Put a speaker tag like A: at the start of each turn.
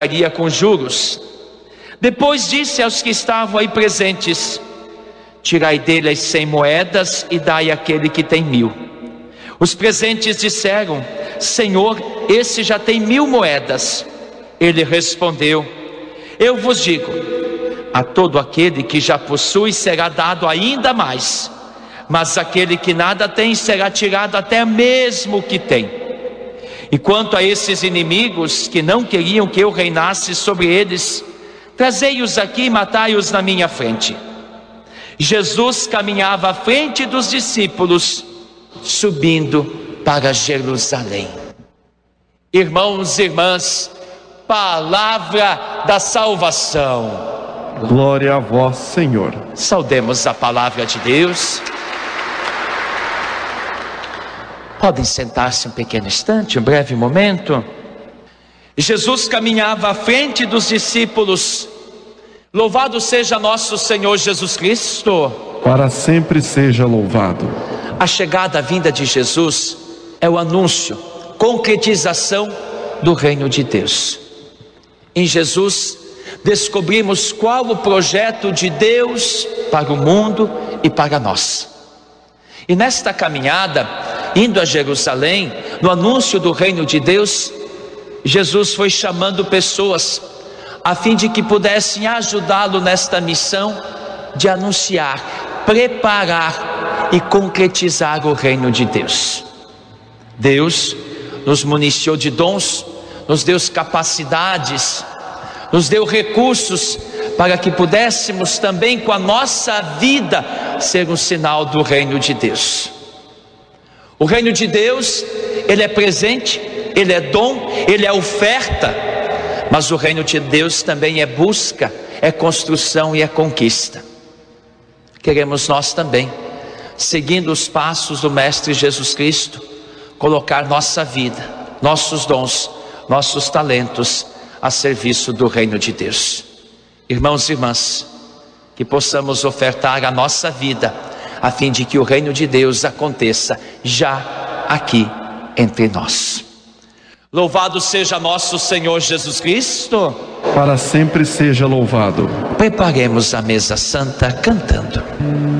A: com juros. Depois disse aos que estavam aí presentes: tirai dele as 100 moedas e dai àquele que tem 1000. Os presentes disseram: Senhor, esse já tem 1000 moedas. Ele respondeu: eu vos digo, a todo aquele que já possui será dado ainda mais, mas aquele que nada tem será tirado até mesmo o que tem. E quanto a esses inimigos que não queriam que eu reinasse sobre eles, trazei-os aqui e matai-os na minha frente. Jesus caminhava à frente dos discípulos, subindo para Jerusalém. Irmãos e irmãs, palavra da salvação.
B: Glória a vós, Senhor.
A: Saudemos a palavra de Deus. Podem sentar-se um pequeno instante, um breve momento. Jesus caminhava à frente dos discípulos. Louvado seja nosso Senhor Jesus Cristo.
B: Para sempre seja louvado.
A: A chegada, a vinda de Jesus é o anúncio, concretização do reino de Deus. Em Jesus descobrimos qual o projeto de Deus para o mundo e para nós. E nesta caminhada, indo a Jerusalém, no anúncio do reino de Deus, Jesus foi chamando pessoas a fim de que pudessem ajudá-lo nesta missão de anunciar, preparar e concretizar o reino de Deus. Deus nos municiou de dons, nos deu capacidades, nos deu recursos para que pudéssemos também com a nossa vida ser um sinal do reino de Deus. O reino de Deus, ele é presente, ele é dom, ele é oferta, mas o reino de Deus também é busca, é construção e é conquista. Queremos nós também, seguindo os passos do Mestre Jesus Cristo, colocar nossa vida, nossos dons, nossos talentos a serviço do reino de Deus. Irmãos e irmãs, que possamos ofertar a nossa vida a fim de que o reino de Deus aconteça já aqui entre nós. Louvado seja nosso Senhor Jesus Cristo.
B: Para sempre seja louvado.
A: Preparemos a mesa santa cantando.